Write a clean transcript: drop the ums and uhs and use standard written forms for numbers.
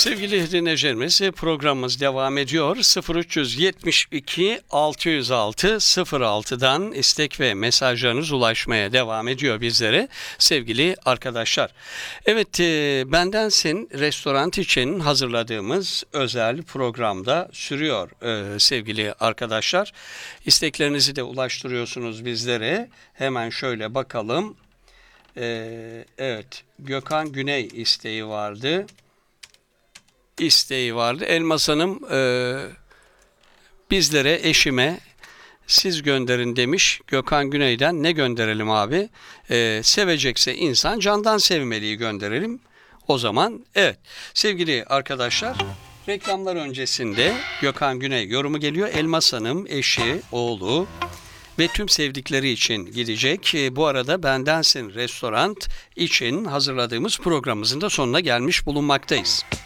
Sevgili dinleyicilerimiz, programımız devam ediyor. 0372 606 06'dan istek ve mesajlarınız ulaşmaya devam ediyor bizlere sevgili arkadaşlar. Evet, Bendensin restoran için hazırladığımız özel programda sürüyor sevgili arkadaşlar. İsteklerinizi de ulaştırıyorsunuz bizlere. Hemen şöyle bakalım. Evet, Gökhan Güney isteği vardı. Elmas Hanım bizlere, eşime siz gönderin demiş. Gökhan Güney'den ne gönderelim abi? Sevecekse insan candan sevmeliyi gönderelim. O zaman evet sevgili arkadaşlar, reklamlar öncesinde Gökhan Güney yorumu geliyor. Elmas Hanım, eşi, oğlu ve tüm sevdikleri için gidecek. Bu arada Bendensin restoran için hazırladığımız programımızın da sonuna gelmiş bulunmaktayız.